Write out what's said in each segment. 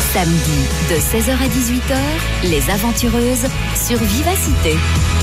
Samedi de 16h à 18h, les aventureuses sur Vivacité.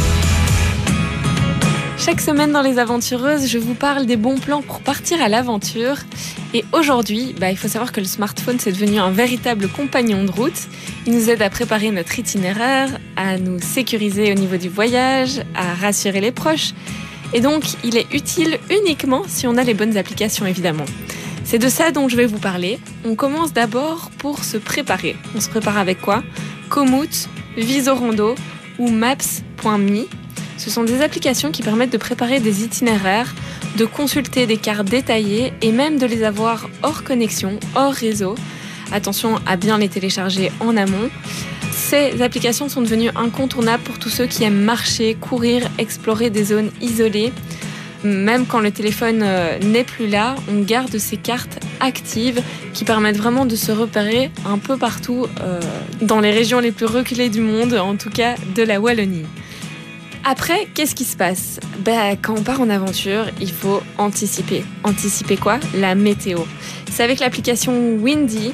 Chaque semaine dans Les Aventureuses, je vous parle des bons plans pour partir à l'aventure. Et aujourd'hui, il faut savoir que le smartphone, c'est devenu un véritable compagnon de route. Il nous aide à préparer notre itinéraire, à nous sécuriser au niveau du voyage, à rassurer les proches. Et donc, il est utile uniquement si on a les bonnes applications, évidemment. C'est de ça dont je vais vous parler. On commence d'abord pour se préparer. On se prépare avec quoi ? Komoot, Visorando ou Maps.me. Ce sont des applications qui permettent de préparer des itinéraires, de consulter des cartes détaillées et même de les avoir hors connexion, hors réseau. Attention à bien les télécharger en amont. Ces applications sont devenues incontournables pour tous ceux qui aiment marcher, courir, explorer des zones isolées. Même quand le téléphone n'est plus là, on garde ces cartes actives qui permettent vraiment de se repérer un peu partout dans les régions les plus reculées du monde, en tout cas de la Wallonie. Après, qu'est-ce qui se passe ? Quand on part en aventure, il faut anticiper. Anticiper quoi ? La météo. C'est avec l'application Windy,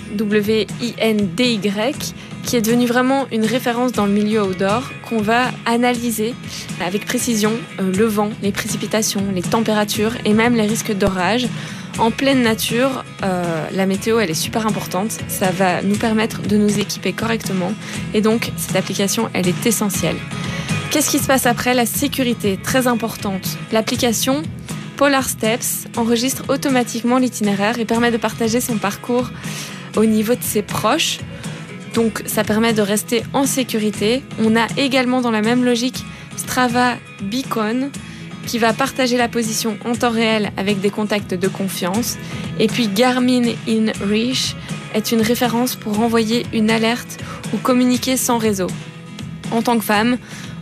W-I-N-D-Y, qui est devenue vraiment une référence dans le milieu outdoor, qu'on va analyser avec précision le vent, les précipitations, les températures et même les risques d'orage. En pleine nature, la météo, elle est super importante. Ça va nous permettre de nous équiper correctement. Et donc, cette application, elle est essentielle. Qu'est-ce qui se passe après ? La sécurité, très importante. L'application Polar Steps enregistre automatiquement l'itinéraire et permet de partager son parcours au niveau de ses proches. Donc ça permet de rester en sécurité. On a également dans la même logique Strava Beacon qui va partager la position en temps réel avec des contacts de confiance. Et puis Garmin InReach est une référence pour envoyer une alerte ou communiquer sans réseau. En tant que femme,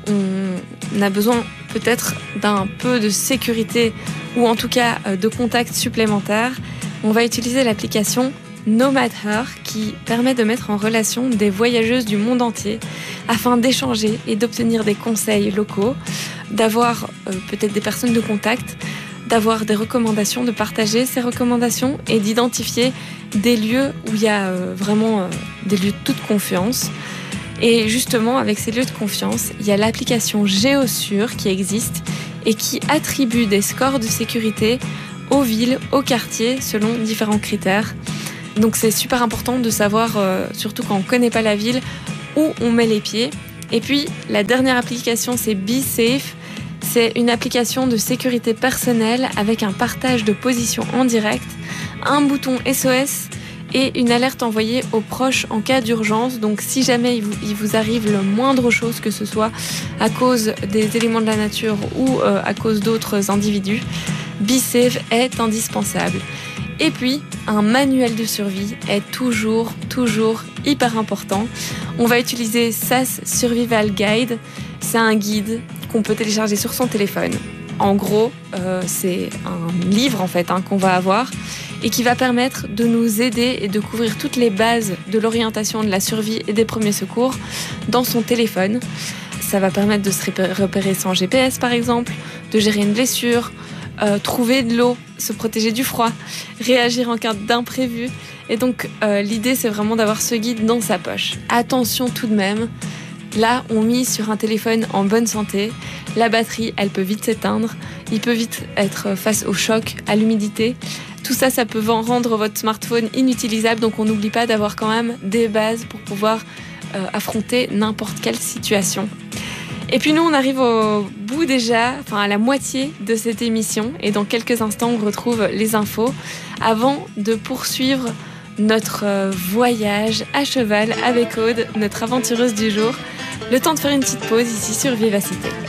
on a besoin peut-être d'un peu de sécurité ou en tout cas de contacts supplémentaires. On va utiliser l'application Nomad Her qui permet de mettre en relation des voyageuses du monde entier afin d'échanger et d'obtenir des conseils locaux, d'avoir peut-être des personnes de contact, d'avoir des recommandations, de partager ces recommandations et d'identifier des lieux où il y a vraiment des lieux de toute confiance. Et justement, avec ces lieux de confiance, il y a l'application GeoSure qui existe et qui attribue des scores de sécurité aux villes, aux quartiers, selon différents critères. Donc c'est super important de savoir, surtout quand on ne connaît pas la ville, où on met les pieds. Et puis, la dernière application, c'est BeSafe. C'est une application de sécurité personnelle avec un partage de position en direct, un bouton SOS et une alerte envoyée aux proches en cas d'urgence. Donc si jamais il vous arrive le moindre chose, que ce soit à cause des éléments de la nature ou à cause d'autres individus, BeSafe est indispensable. Et puis, un manuel de survie est toujours hyper important. On va utiliser SAS Survival Guide. C'est un guide qu'on peut télécharger sur son téléphone. En gros, c'est un livre en fait qu'on va avoir et qui va permettre de nous aider et de couvrir toutes les bases de l'orientation, de la survie et des premiers secours dans son téléphone. Ça va permettre de se repérer sans GPS par exemple, de gérer une blessure, trouver de l'eau, se protéger du froid, réagir en cas d'imprévu. Et donc l'idée c'est vraiment d'avoir ce guide dans sa poche. Attention tout de même, là on mise sur un téléphone en bonne santé, la batterie elle peut vite s'éteindre, il peut vite être face au choc, à l'humidité. Tout ça, ça peut rendre votre smartphone inutilisable, donc on n'oublie pas d'avoir quand même des bases pour pouvoir affronter n'importe quelle situation. Et puis nous, on arrive au bout déjà, à la moitié de cette émission. Et dans quelques instants, on retrouve les infos avant de poursuivre notre voyage à cheval avec Aude, notre aventureuse du jour. Le temps de faire une petite pause ici sur Vivacité.